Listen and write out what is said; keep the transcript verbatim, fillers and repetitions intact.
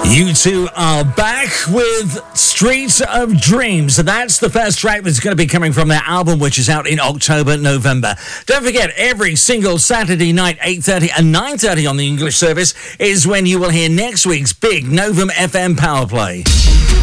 You two are back with Streets of Dreams. So that's the first track that's going to be coming from their album, which is out in October, November. Don't forget, every single Saturday night, eight thirty and nine thirty on the English service is when you will hear next week's big Novum F M Power Play.